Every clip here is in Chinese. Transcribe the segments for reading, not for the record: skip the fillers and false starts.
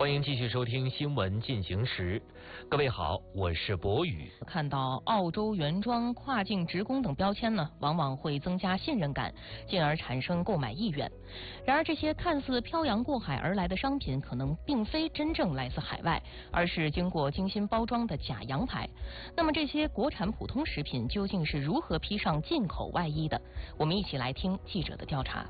欢迎继续收听新闻进行时。各位好，我是博宇。 看到澳洲原装、跨境直供等标签呢，往往会增加信任感，进而产生购买意愿。然而，这些看似漂洋过海而来的商品，可能并非真正来自海外，而是经过精心包装的假洋牌。那么，这些国产普通食品究竟是如何披上进口外衣的？我们一起来听记者的调查。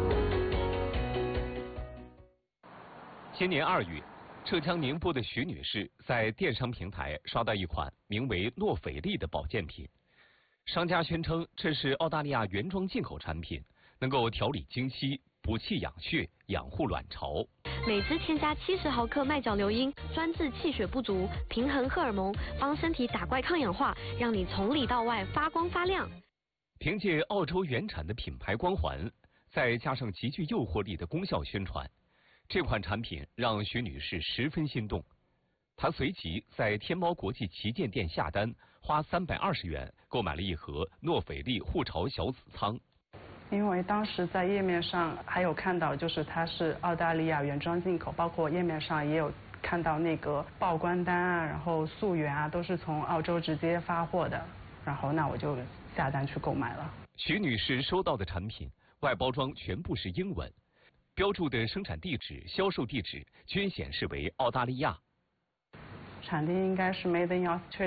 今年2月，浙江宁波的徐女士在电商平台刷到一款名为诺斐丽的保健品，商家宣称这是澳大利亚原装进口产品，能够调理经期、补气养血、养护卵巢。 每支添加70毫克麦角硫因，专治气血不足，平衡荷尔蒙，帮身体打怪抗氧化，让你从里到外发光发亮。 凭借澳洲原产的品牌光环，再加上极具诱惑力的功效宣传，这款产品让徐女士十分心动，她随即在天猫国际旗舰店下单，花320元购买了一盒诺斐丽护巢小紫仓。 因为当时在页面上还有看到，就是它是澳大利亚原装进口，包括页面上也有看到那个报关单啊，然后溯源啊，都是从澳洲直接发货的。然后那我就下单去购买了。 徐女士收到的产品外包装全部是英文，标注的生产地址、销售地址均显示为澳大利亚。 产地应该是 Made in Australia，